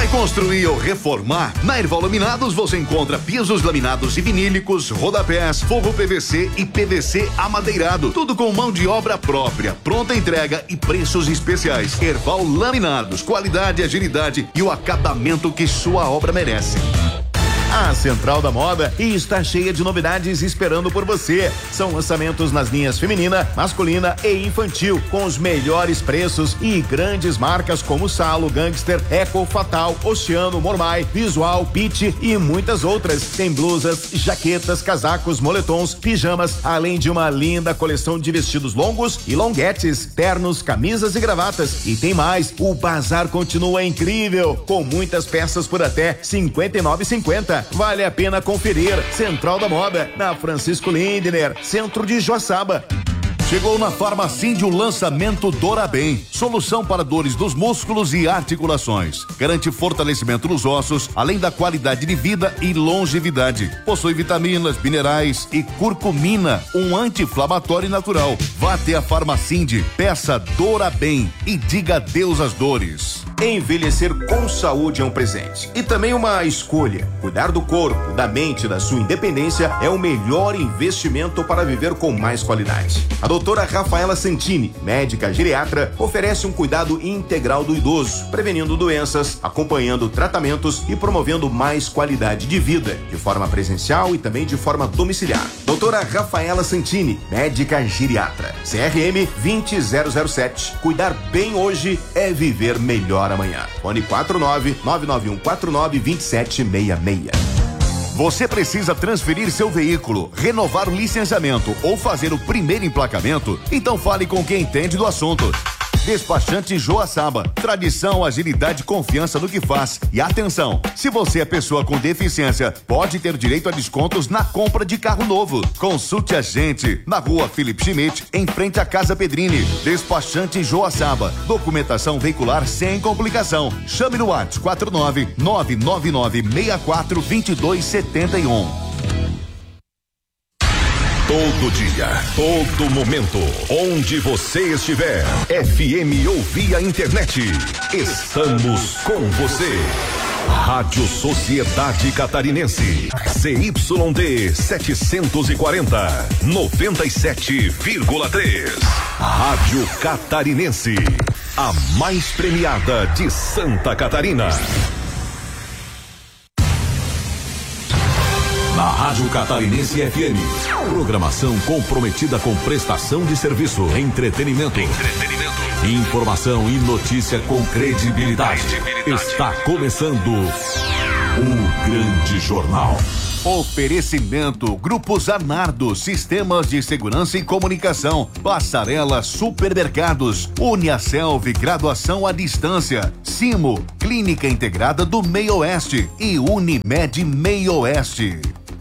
Vai construir ou reformar? Na Erval Laminados você encontra pisos laminados e vinílicos, rodapés, forro PVC e PVC amadeirado. Tudo com mão de obra própria, pronta entrega e preços especiais. Erval Laminados, qualidade, agilidade e o acabamento que sua obra merece. A Central da Moda está cheia de novidades esperando por você. São lançamentos nas linhas feminina, masculina e infantil, com os melhores preços e grandes marcas como Salo, Gangster, Eco, Fatal, Oceano, Mormai, Visual, Pitty e muitas outras. Tem blusas, jaquetas, casacos, moletons, pijamas, além de uma linda coleção de vestidos longos e longuetes, ternos, camisas e gravatas. E tem mais, o bazar continua incrível, com muitas peças por até R$59,50. Vale a pena conferir. Central da Moda, na Francisco Lindner, centro de Joaçaba. Chegou na Farmacinde o lançamento Dorabem, solução para dores dos músculos e articulações. Garante fortalecimento nos ossos, além da qualidade de vida e longevidade. Possui vitaminas, minerais e curcumina, um anti-inflamatório natural. Vá até a Farmacinde, peça Dorabem e diga adeus às dores. Envelhecer com saúde é um presente e também uma escolha. Cuidar do corpo, da mente e da sua independência é o melhor investimento para viver com mais qualidade. A doutora Rafaela Santini, médica geriatra, oferece um cuidado integral do idoso, prevenindo doenças, acompanhando tratamentos e promovendo mais qualidade de vida, de forma presencial e também de forma domiciliar. Doutora Rafaela Santini, médica geriatra, CRM 20007. Cuidar bem hoje é viver melhor amanhã. Fone 49-99149-2766. Você precisa transferir seu veículo, renovar o licenciamento ou fazer o primeiro emplacamento? Então fale com quem entende do assunto. Despachante Joaçaba, tradição, agilidade e confiança no que faz. E atenção, se você é pessoa com deficiência, pode ter direito a descontos na compra de carro novo. Consulte a gente na rua Felipe Schmidt, em frente à Casa Pedrini. Despachante Joaçaba, documentação veicular sem complicação. Chame no WhatsApp 49999642271. Todo dia, todo momento, onde você estiver, FM ou via internet, estamos com você. Rádio Sociedade Catarinense, CYD 740, 97,3. Rádio Catarinense, a mais premiada de Santa Catarina. Na Rádio Catarinense FM, programação comprometida com prestação de serviço, entretenimento, informação e notícia com credibilidade. Está começando o Grande Jornal. Oferecimento Grupo Zanardo, Sistemas de Segurança e Comunicação, Passarela Supermercados, Uniaselv, Graduação à Distância, Simo, Clínica Integrada do Meio Oeste e Unimed Meio Oeste.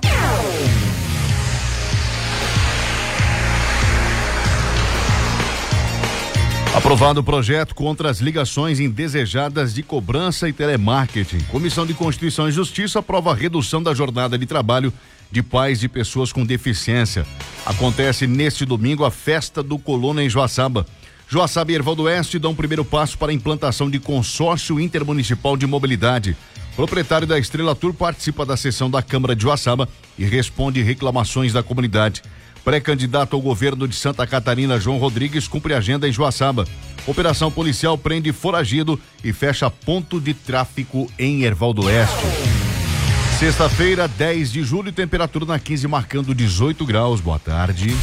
Aprovado o projeto contra as ligações indesejadas de cobrança e telemarketing. Comissão de Constituição e Justiça aprova a redução da jornada de trabalho de pais de pessoas com deficiência. Acontece neste domingo a Festa do Colono em Joaçaba. Joaçaba e Erval do Oeste dão o primeiro passo para a implantação de consórcio intermunicipal de mobilidade. O proprietário da Estrela Tour participa da sessão da Câmara de Joaçaba e responde reclamações da comunidade. Pré-candidato ao governo de Santa Catarina, João Rodrigues, cumpre agenda em Joaçaba. Operação policial prende foragido e fecha ponto de tráfico em Erval do Oeste. Sexta-feira, 10 de julho, temperatura na 15 marcando 18 graus. Boa tarde.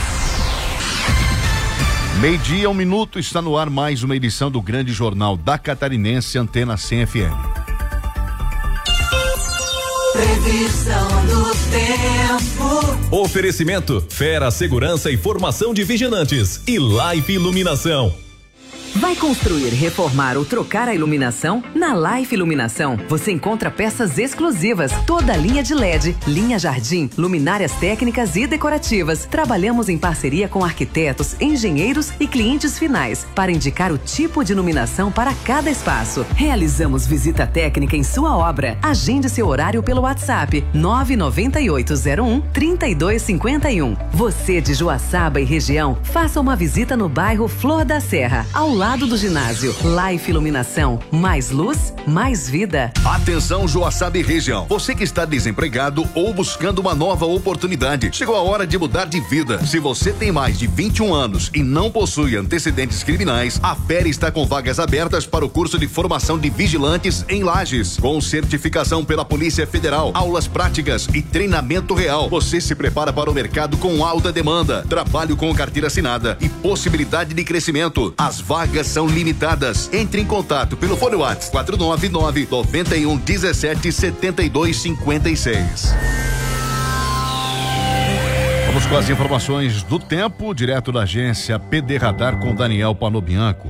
Meio-dia, 1 minuto, está no ar mais uma edição do Grande Jornal da Catarinense, Antena 100 FM. Previsão do tempo. Oferecimento: Fera Segurança e Formação de Vigilantes e Life Iluminação. Vai construir, reformar ou trocar a iluminação? Na Life Iluminação, você encontra peças exclusivas, toda a linha de LED, linha jardim, luminárias técnicas e decorativas. Trabalhamos em parceria com arquitetos, engenheiros e clientes finais para indicar o tipo de iluminação para cada espaço. Realizamos visita técnica em sua obra. Agende seu horário pelo WhatsApp 99801-3251. Você de Joaçaba e região, faça uma visita no bairro Flor da Serra, ao lado do ginásio. Life Iluminação, mais luz, mais vida. Atenção, Joaçaba e região. Você que está desempregado ou buscando uma nova oportunidade, chegou a hora de mudar de vida. Se você tem mais de 21 anos e não possui antecedentes criminais, a FERE está com vagas abertas para o curso de formação de vigilantes em Lages, com certificação pela Polícia Federal, aulas práticas e treinamento real. Você se prepara para o mercado com alta demanda, trabalho com carteira assinada e possibilidade de crescimento. As vagas são limitadas. Entre em contato pelo fone WhatsApp 499 91 17 72 56. Vamos com as informações do tempo, direto da agência PD Radar com Daniel Panobianco.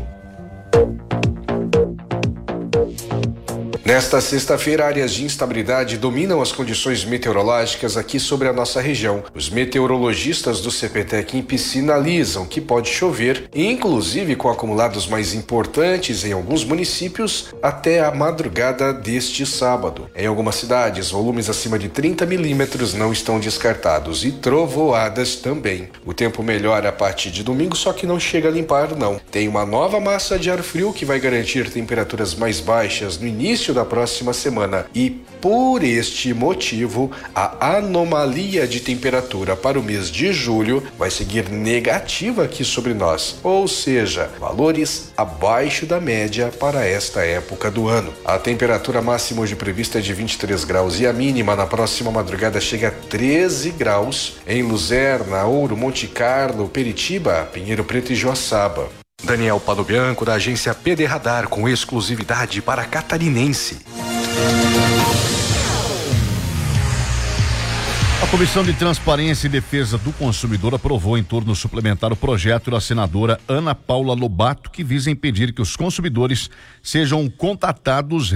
Nesta sexta-feira, áreas de instabilidade dominam as condições meteorológicas aqui sobre a nossa região. Os meteorologistas do CPTEC sinalizam que pode chover, inclusive com acumulados mais importantes em alguns municípios até a madrugada deste sábado. Em algumas cidades, volumes acima de 30 milímetros não estão descartados e trovoadas também. O tempo melhora a partir de domingo, só que não chega a limpar não. Tem uma nova massa de ar frio que vai garantir temperaturas mais baixas no início da próxima semana e, por este motivo, a anomalia de temperatura para o mês de julho vai seguir negativa aqui sobre nós, ou seja, valores abaixo da média para esta época do ano. A temperatura máxima hoje prevista é de 23 graus e a mínima na próxima madrugada chega a 13 graus em Luzerna, Ouro, Monte Carlo, Peritiba, Pinheiro Preto e Joaçaba. Daniel Panobianco, da agência PD Radar, com exclusividade para catarinense. A Comissão de Transparência e Defesa do Consumidor aprovou em turno suplementar o projeto da senadora Ana Paula Lobato, que visa impedir que os consumidores sejam contatados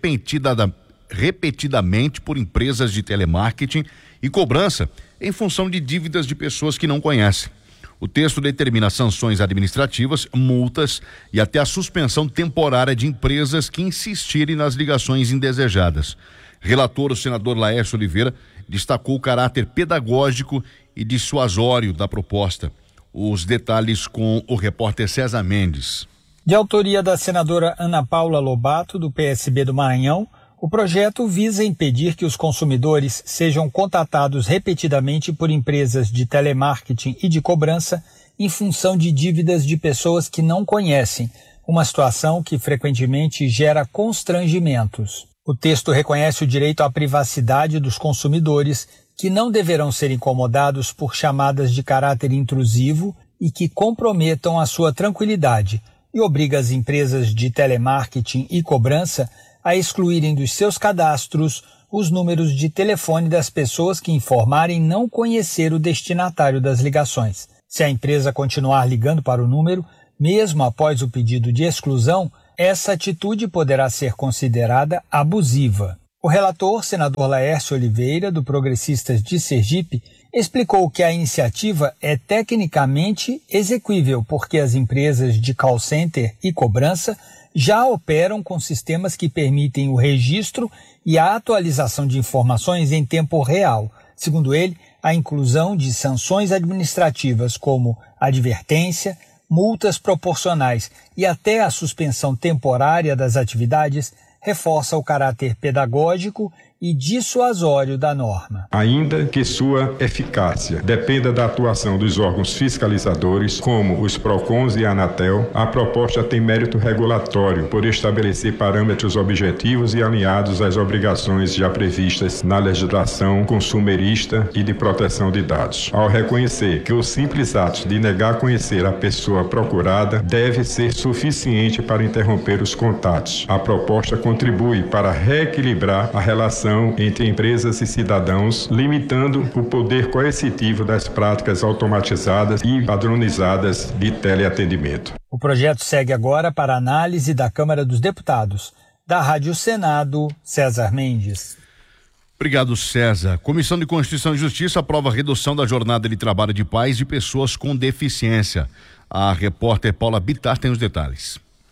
repetidamente por empresas de telemarketing e cobrança em função de dívidas de pessoas que não conhecem. O texto determina sanções administrativas, multas e até a suspensão temporária de empresas que insistirem nas ligações indesejadas. Relator, o senador Laércio Oliveira, destacou o caráter pedagógico e dissuasório da proposta. Os detalhes com o repórter César Mendes. De autoria da senadora Ana Paula Lobato, do PSB do Maranhão, o projeto visa impedir que os consumidores sejam contatados repetidamente por empresas de telemarketing e de cobrança em função de dívidas de pessoas que não conhecem, uma situação que frequentemente gera constrangimentos. O texto reconhece o direito à privacidade dos consumidores, que não deverão ser incomodados por chamadas de caráter intrusivo e que comprometam a sua tranquilidade, e obriga as empresas de telemarketing e cobrança a excluírem dos seus cadastros os números de telefone das pessoas que informarem não conhecer o destinatário das ligações. Se a empresa continuar ligando para o número, mesmo após o pedido de exclusão, essa atitude poderá ser considerada abusiva. O relator, senador Laércio Oliveira, do Progressistas de Sergipe, explicou que a iniciativa é tecnicamente exequível porque as empresas de call center e cobrança já operam com sistemas que permitem o registro e a atualização de informações em tempo real. Segundo ele, a inclusão de sanções administrativas como advertência, multas proporcionais e até a suspensão temporária das atividades reforça o caráter pedagógico e dissuasório da norma. Ainda que sua eficácia dependa da atuação dos órgãos fiscalizadores, como os PROCONs e a Anatel, a proposta tem mérito regulatório por estabelecer parâmetros objetivos e alinhados às obrigações já previstas na legislação consumerista e de proteção de dados. Ao reconhecer que o simples ato de negar conhecer a pessoa procurada deve ser suficiente para interromper os contatos, a proposta contribui para reequilibrar a relação entre empresas e cidadãos, limitando o poder coercitivo das práticas automatizadas e padronizadas de teleatendimento. O projeto segue agora para análise da Câmara dos Deputados. Da Rádio Senado, César Mendes. Obrigado, César. Comissão de Constituição e Justiça aprova a redução da jornada de trabalho de pais de pessoas com deficiência. A repórter Paula Bittar tem os detalhes.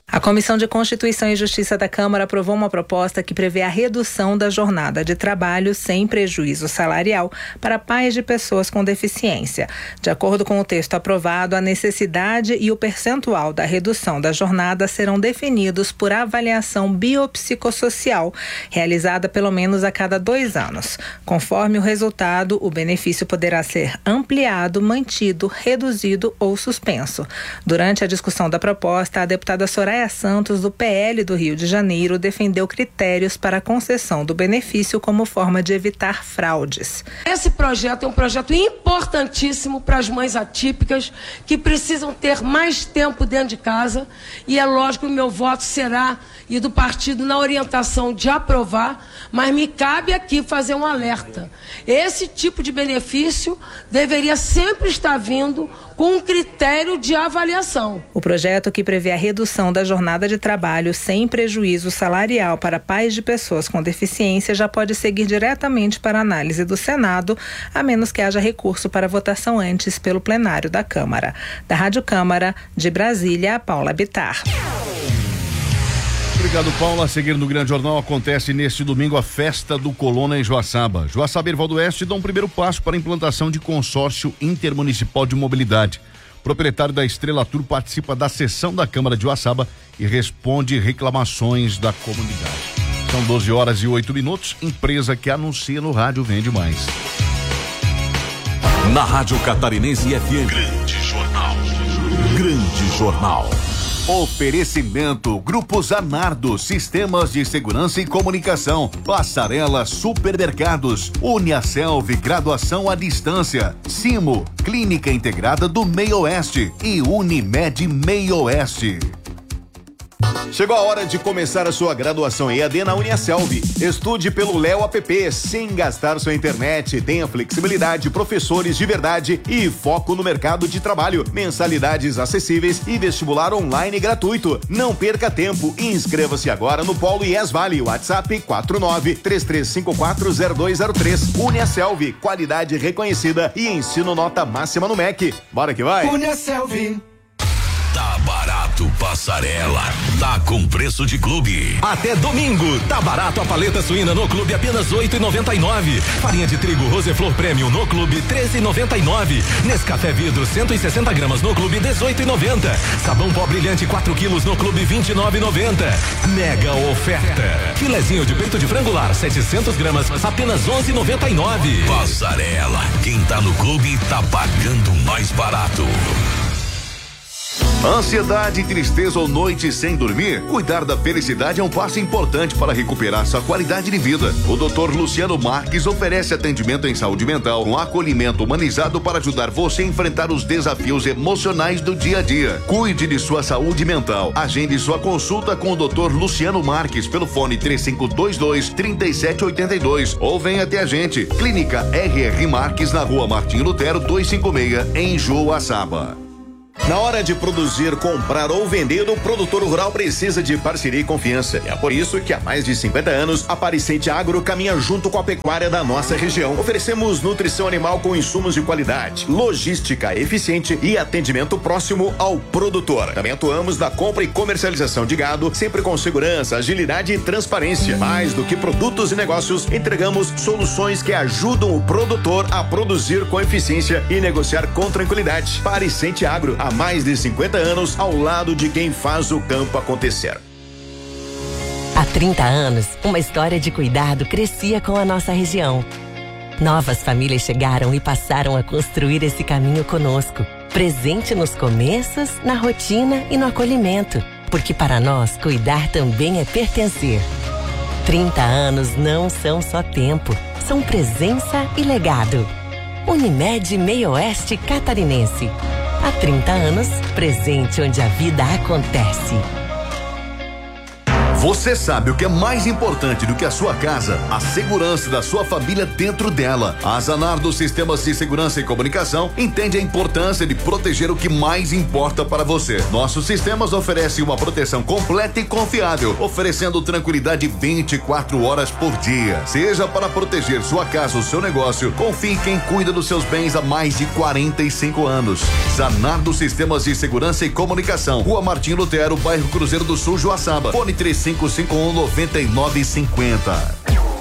A Comissão de Constituição e Justiça da Câmara aprovou uma proposta que prevê a redução da jornada de trabalho sem prejuízo salarial para pais de pessoas com deficiência. De acordo com o texto aprovado, a necessidade e o percentual da redução da jornada serão definidos por avaliação biopsicossocial, realizada pelo menos a cada 2 anos. Conforme o resultado, o benefício poderá ser ampliado, mantido, reduzido ou suspenso. Durante a discussão da proposta, a deputada Soraya Santos, do PL do Rio de Janeiro, defendeu critérios para a concessão do benefício como forma de evitar fraudes. Esse projeto é um projeto importantíssimo para as mães atípicas que precisam ter mais tempo dentro de casa, e é lógico que o meu voto será, e do partido, na orientação de aprovar, mas me cabe aqui fazer um alerta. Esse tipo de benefício deveria sempre estar vindo com um critério de avaliação. O projeto, que prevê a redução da jornada de trabalho sem prejuízo salarial para pais de pessoas com deficiência, já pode seguir diretamente para análise do Senado, a menos que haja recurso para votação antes pelo plenário da Câmara. Da Rádio Câmara, de Brasília, Paula Bittar. Obrigado, Paula. A seguir no Grande Jornal, acontece neste domingo a Festa do Colona em Joaçaba. Joaçaba e Erval do Oeste dão um primeiro passo para a implantação de consórcio intermunicipal de mobilidade. O proprietário da Estrela Tour participa da sessão da Câmara de Joaçaba e responde reclamações da comunidade. São 12h08, empresa que anuncia no rádio vende mais. Na Rádio Catarinense FM. Grande Jornal. Grande Jornal. Oferecimento Grupo Zanardo, Sistemas de Segurança e Comunicação, Passarela Supermercados, Uniaselv, Graduação à Distância, Simo, Clínica Integrada do Meio Oeste e Unimed Meio Oeste. Chegou a hora de começar a sua graduação EAD na Uniaselv. Estude pelo Léo App sem gastar sua internet. Tenha flexibilidade, professores de verdade e foco no mercado de trabalho. Mensalidades acessíveis e vestibular online gratuito. Não perca tempo. Inscreva-se agora no Polo IES Vale. WhatsApp 49-33540203. Uniaselv, qualidade reconhecida e ensino nota máxima no MEC. Bora que vai? Uniaselv. Tá barato, Passarela. Tá com preço de clube. Até domingo, tá barato a paleta suína no clube, apenas R$8,99. Farinha de trigo Roseflor Premium no clube, R$13,99. Nescafé vidro 160 gramas no clube, R$18,90. Sabão pó brilhante 4 quilos no clube, R$29,90. Mega oferta. Filezinho de peito de frango lar 700 gramas, apenas R$11,99. Passarela. Quem tá no clube tá pagando mais barato. Ansiedade, tristeza ou noite sem dormir? Cuidar da felicidade é um passo importante para recuperar sua qualidade de vida. O Dr. Luciano Marques oferece atendimento em saúde mental com acolhimento humanizado para ajudar você a enfrentar os desafios emocionais do dia a dia. Cuide de sua saúde mental. Agende sua consulta com o Dr. Luciano Marques pelo fone 3522-3782 ou venha até a gente. Clínica RR Marques, na Rua Martim Lutero 256, em Joaçaba. Na hora de produzir, comprar ou vender, o produtor rural precisa de parceria e confiança. É por isso que há mais de 50 anos, a Pariscente Agro caminha junto com a pecuária da nossa região. Oferecemos nutrição animal com insumos de qualidade, logística eficiente e atendimento próximo ao produtor. Também atuamos na compra e comercialização de gado, sempre com segurança, agilidade e transparência. Mais do que produtos e negócios, entregamos soluções que ajudam o produtor a produzir com eficiência e negociar com tranquilidade. Pariscente Agro, há mais de 50 anos, ao lado de quem faz o campo acontecer. Há 30 anos, uma história de cuidado crescia com a nossa região. Novas famílias chegaram e passaram a construir esse caminho conosco, presente nos começos, na rotina e no acolhimento, porque para nós, cuidar também é pertencer. 30 anos não são só tempo, são presença e legado. Unimed Meio Oeste Catarinense. Há 30 anos, presente onde a vida acontece. Você sabe o que é mais importante do que a sua casa? A segurança da sua família dentro dela. A Zanardo Sistemas de Segurança e Comunicação entende a importância de proteger o que mais importa para você. Nossos sistemas oferecem uma proteção completa e confiável, oferecendo tranquilidade 24 horas por dia. Seja para proteger sua casa ou seu negócio, confie em quem cuida dos seus bens há mais de 45 anos. Zanardo Sistemas de Segurança e Comunicação, Rua Martim Lutero, bairro Cruzeiro do Sul, Joaçaba. Fone 3551-9950.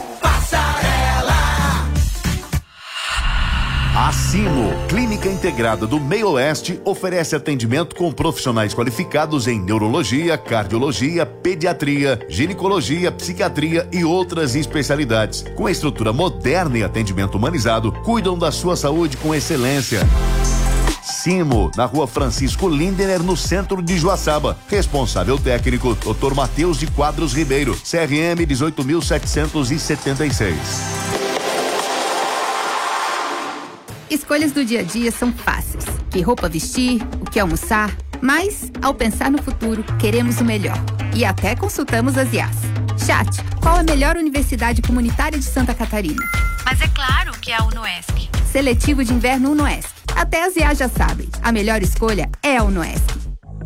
A Simo, Clínica Integrada do Meio Oeste, oferece atendimento com profissionais qualificados em neurologia, cardiologia, pediatria, ginecologia, psiquiatria e outras especialidades. Com estrutura moderna e atendimento humanizado, cuidam da sua saúde com excelência. Simo, na Rua Francisco Lindener, no centro de Joaçaba. Responsável técnico, Dr. Matheus de Quadros Ribeiro, CRM 18.776. Escolhas do dia a dia são fáceis. Que roupa vestir, o que almoçar, mas, ao pensar no futuro, queremos o melhor. E até consultamos as IAs. Chat, qual a melhor universidade comunitária de Santa Catarina? Mas é claro que é a UnoESC. Seletivo de inverno UnoESC. Até as IAs já sabem. A melhor escolha é a UnoESC.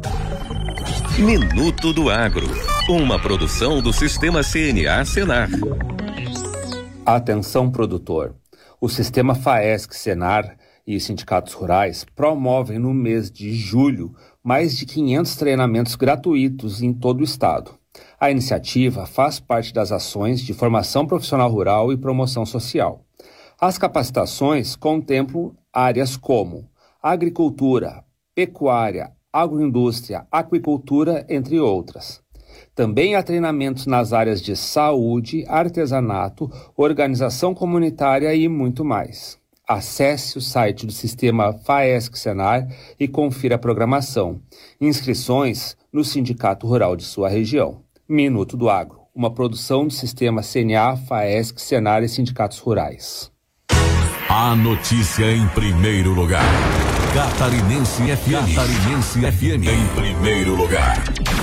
Minuto do Agro. Uma produção do Sistema CNA Senar. Atenção, produtor. O Sistema FAESC-Senar e sindicatos rurais promovem no mês de julho mais de 500 treinamentos gratuitos em todo o estado. A iniciativa faz parte das ações de formação profissional rural e promoção social. As capacitações contemplam áreas como agricultura, pecuária, agroindústria, aquicultura, entre outras. Também há treinamentos nas áreas de saúde, artesanato, organização comunitária e muito mais. Acesse o site do Sistema FAESC-Senar e confira a programação. Inscrições no Sindicato Rural de sua região. Minuto do Agro, uma produção do Sistema CNA, FAESC, Senar e Sindicatos Rurais. A notícia em primeiro lugar. Catarinense FM. Catarinense FM em primeiro lugar.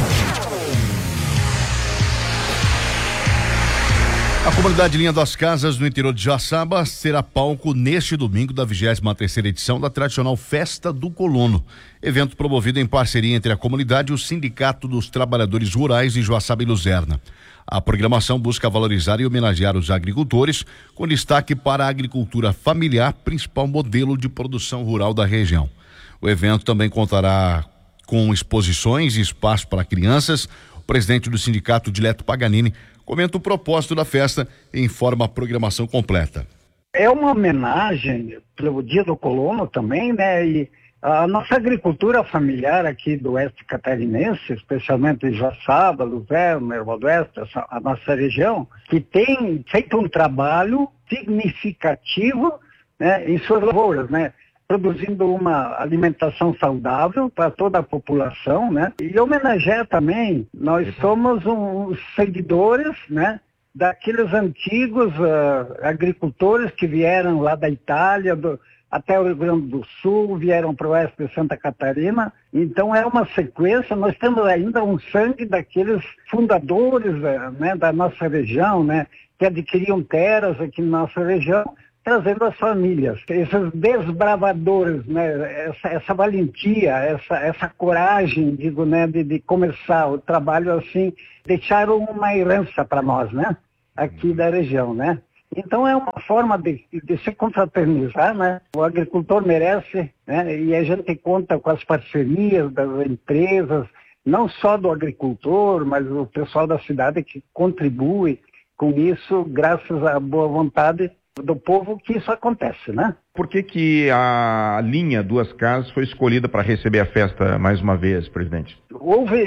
A comunidade Linha das Casas, no interior de Joaçaba, será palco neste domingo da 23ª edição da tradicional Festa do Colono. Evento promovido em parceria entre a comunidade e o Sindicato dos Trabalhadores Rurais de Joaçaba e Luzerna. A programação busca valorizar e homenagear os agricultores, com destaque para a agricultura familiar, principal modelo de produção rural da região. O evento também contará com exposições e espaço para crianças. O presidente do sindicato, Dileto Paganini, comenta o propósito da festa e informa a programação completa. É uma homenagem pelo Dia do Colono também, né? E a nossa agricultura familiar aqui do oeste catarinense, especialmente em Joaçaba, Luzerna, Erval do Oeste, a nossa região, que tem feito um trabalho significativo, né, em suas lavouras, né? Produzindo uma alimentação saudável para toda a população, né? E homenagear também, nós somos uns seguidores, né? Daqueles antigos agricultores que vieram lá da Itália, até o Rio Grande do Sul, vieram para o oeste de Santa Catarina. Então é uma sequência, nós temos ainda um sangue daqueles fundadores, né, da nossa região, né? Que adquiriam terras aqui na nossa região, trazendo as famílias, esses desbravadores, né, essa valentia, essa coragem, digo, né, de começar o trabalho assim, deixaram uma herança para nós, né, aqui da região, né. Então é uma forma de se confraternizar, né, o agricultor merece, né, e a gente conta com as parcerias das empresas, não só do agricultor, mas o pessoal da cidade que contribui com isso, graças à boa vontade do povo, que isso acontece, né? Por que a linha Duas Casas foi escolhida para receber a festa mais uma vez, presidente? Houve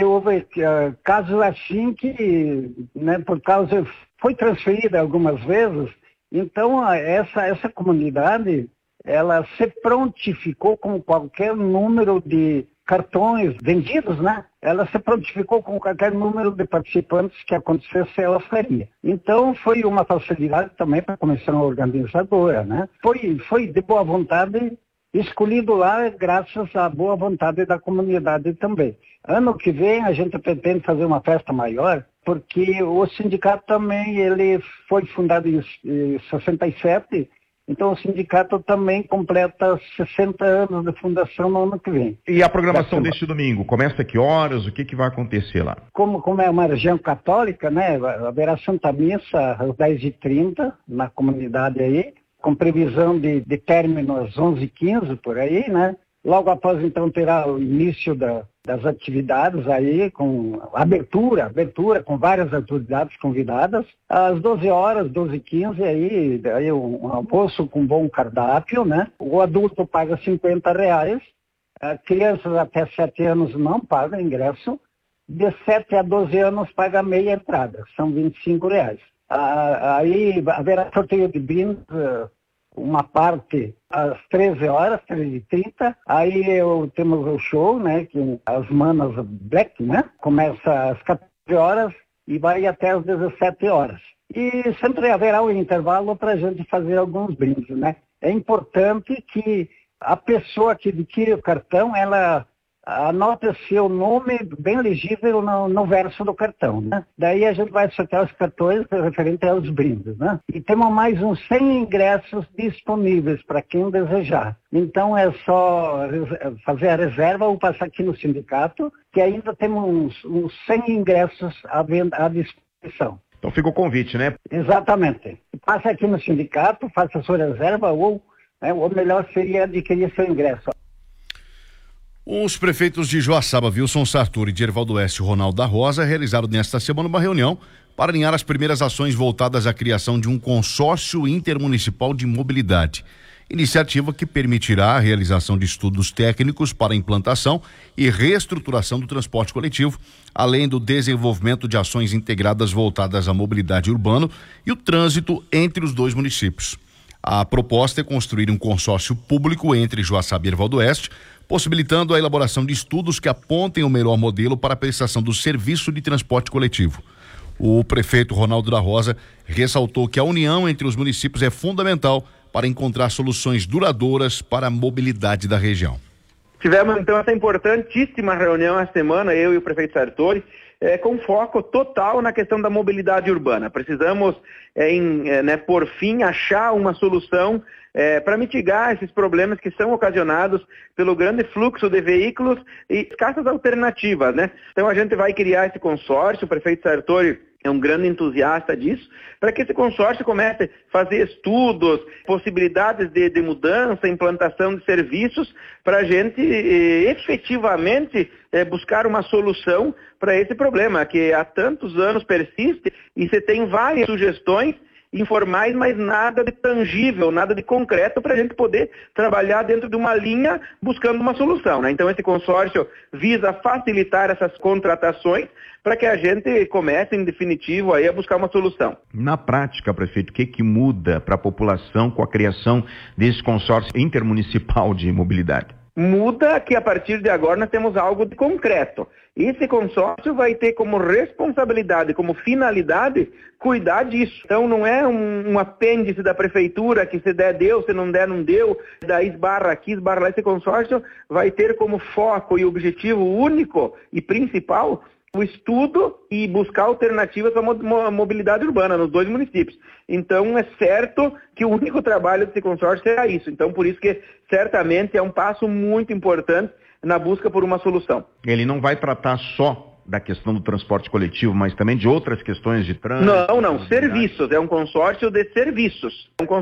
casos assim que, né, por causa, foi transferida algumas vezes, então essa comunidade, ela se prontificou com qualquer número de cartões vendidos, né? Ela se prontificou com qualquer número de participantes que acontecesse, ela faria. Então foi uma facilidade também para a comissão organizadora, né? Foi de boa vontade escolhido lá, graças à boa vontade da comunidade também. Ano que vem a gente pretende fazer uma festa maior, porque o sindicato também ele foi fundado em 67, então o sindicato também completa 60 anos de fundação no ano que vem. E a programação deste domingo, começa a que horas? O que vai acontecer lá? Como é uma região católica, né, haverá Santa Missa às 10h30 na comunidade aí, com previsão de término às 11h15 por aí, né? Logo após, então, terá o início das atividades aí, com abertura com várias autoridades convidadas. Às 12 horas, 12h15, aí um almoço com bom cardápio, né? O adulto paga R$50. Crianças até 7 anos não pagam ingresso. De 7 a 12 anos paga meia entrada, são R$25. Aí haverá sorteio de brindes, uma parte às 13 horas, 13h30, aí temos o show, né, que as manas Black, né, começa às 14 horas e vai até às 17 horas. E sempre haverá um intervalo para a gente fazer alguns brindes, né. É importante que a pessoa que adquire o cartão, ela anota seu nome bem legível no verso do cartão, né? Daí a gente vai sortear os cartões referentes aos brindes, né? E temos mais uns 100 ingressos disponíveis para quem desejar. Então é só fazer a reserva ou passar aqui no sindicato, que ainda temos uns 100 ingressos à disposição. Então fica o convite, né? Exatamente. Passa aqui no sindicato, faça a sua reserva ou o melhor seria adquirir seu ingresso. Os prefeitos de Joaçaba, Wilson Sartori e de Ervaldo Oeste, Ronaldo da Rosa, realizaram nesta semana uma reunião para alinhar as primeiras ações voltadas à criação de um consórcio intermunicipal de mobilidade. Iniciativa que permitirá a realização de estudos técnicos para a implantação e reestruturação do transporte coletivo, além do desenvolvimento de ações integradas voltadas à mobilidade urbana e o trânsito entre os dois municípios. A proposta é construir um consórcio público entre Joaçaba e Ervaldo Oeste, possibilitando a elaboração de estudos que apontem o melhor modelo para a prestação do serviço de transporte coletivo. O prefeito Ronaldo da Rosa ressaltou que a união entre os municípios é fundamental para encontrar soluções duradouras para a mobilidade da região. Tivemos então essa importantíssima reunião essa semana, eu e o prefeito Sartori, com foco total na questão da mobilidade urbana. Precisamos, por fim, achar uma solução para mitigar esses problemas que são ocasionados pelo grande fluxo de veículos e escassas alternativas, né? Então a gente vai criar esse consórcio, o prefeito Sartori é um grande entusiasta disso, para que esse consórcio comece a fazer estudos, possibilidades de mudança, implantação de serviços, para a gente efetivamente buscar uma solução para esse problema, que há tantos anos persiste e você tem várias sugestões informais, mas nada de tangível, nada de concreto para a gente poder trabalhar dentro de uma linha buscando uma solução, né? Então esse consórcio visa facilitar essas contratações para que a gente comece, em definitivo, aí a buscar uma solução. Na prática, prefeito, o que muda para a população com a criação desse consórcio intermunicipal de mobilidade? Muda que a partir de agora nós temos algo de concreto. Esse consórcio vai ter como responsabilidade, como finalidade, cuidar disso. Então não é um apêndice da prefeitura que se der deu, se não der não deu, daí esbarra aqui, esbarra lá. Esse consórcio vai ter como foco e objetivo único e principal o estudo e buscar alternativas para a mobilidade urbana nos dois municípios. Então é certo que o único trabalho desse consórcio será isso. Então por isso que certamente é um passo muito importante na busca por uma solução. Ele não vai tratar só da questão do transporte coletivo, mas também de outras questões de trânsito? Não, serviços. É um consórcio de serviços.